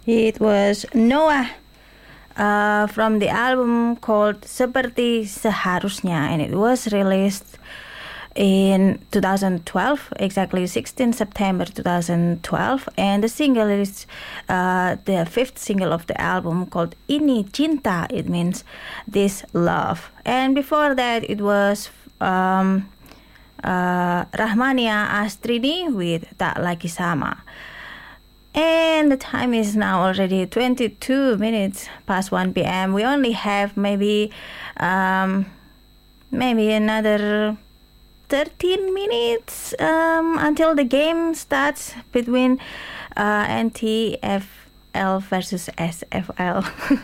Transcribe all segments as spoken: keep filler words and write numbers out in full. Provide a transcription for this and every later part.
It was Noah uh, from the album called Seperti Seharusnya, and it was released in two thousand twelve, exactly sixteenth September two thousand twelve, and the single is uh, the fifth single of the album called Ini Cinta. It means this love. And before that, it was um, uh, Rahmania Astrini with Tak Lagi Sama. And the time is now already twenty-two minutes past one p.m. We only have maybe um, maybe another thirteen minutes um, until the game starts between uh, N T F L versus S F L.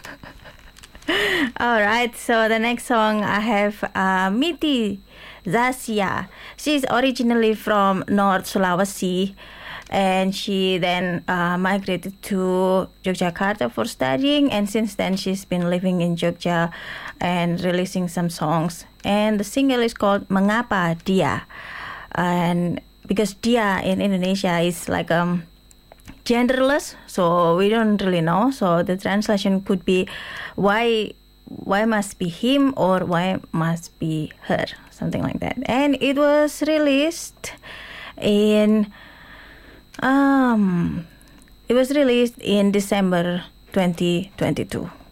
All right, so the next song I have uh, Miti Zasya. She's originally from North Sulawesi, and she then uh, migrated to Yogyakarta for studying, and since then she's been living in Jogja and releasing some songs. And the single is called Mengapa Dia, and because dia in Indonesia is like um genderless, so we don't really know, so the translation could be why why must be him or why must be her, something like that. And it was released in Um, it was released in December twenty twenty-two.